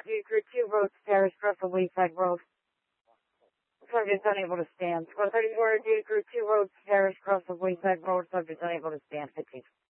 Duke Route 2 road to Paris Russell Wayside Road. Subject unable to stand. 134 Duke Route 2 road to Paris Russell Wayside Road. Subject unable to stand. 15.